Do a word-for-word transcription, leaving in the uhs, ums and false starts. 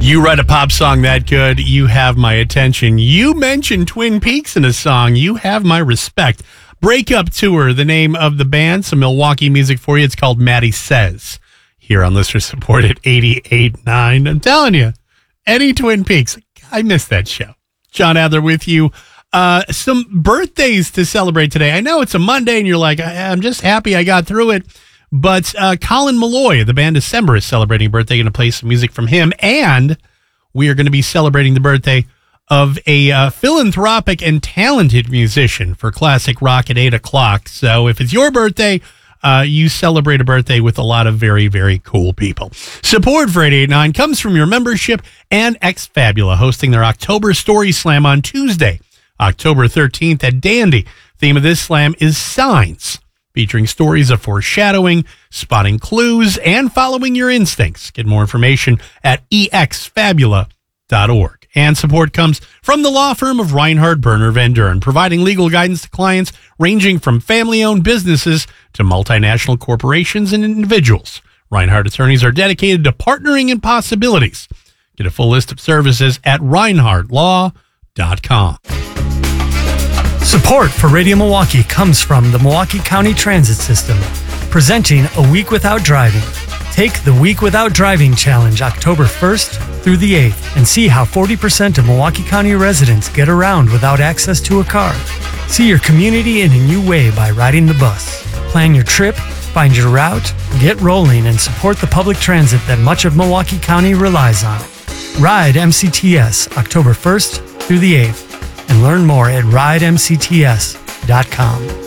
You write a pop song that good, you have my attention. You mentioned Twin Peaks in a song, you have my respect. Breakup Tour, the name of the band, some Milwaukee music for you. It's called Maddie Says, here on Listener Support at eighty-eight point nine. I'm telling you, any Twin Peaks, I miss that show. John Adler with you. Uh, some birthdays to celebrate today. I know it's a Monday and you're like, I'm just happy I got through it. But uh, Colin Malloy, the band December, is celebrating a birthday. Going to play some music from him. And we are going to be celebrating the birthday of a uh, philanthropic and talented musician for classic rock at eight o'clock. So if it's your birthday, uh, you celebrate a birthday with a lot of very, very cool people. Support for eighty-eight point nine comes from your membership and X Fabula, hosting their October Story Slam on Tuesday, October thirteenth at Dandy. Theme of this slam is Signs, featuring stories of foreshadowing, spotting clues, and following your instincts. Get more information at e x fabula dot org. And support comes from the law firm of Reinhardt, Berner, Van Duren, providing legal guidance to clients ranging from family-owned businesses to multinational corporations and individuals. Reinhardt attorneys are dedicated to partnering in possibilities. Get a full list of services at reinhardt law dot com. Support for Radio Milwaukee comes from the Milwaukee County Transit System, presenting A Week Without Driving. Take the Week Without Driving Challenge October first through the eighth and see how forty percent of Milwaukee County residents get around without access to a car. See your community in a new way by riding the bus. Plan your trip, find your route, get rolling, and support the public transit that much of Milwaukee County relies on. Ride M C T S October first through the eighth and learn more at ride m c t s dot com.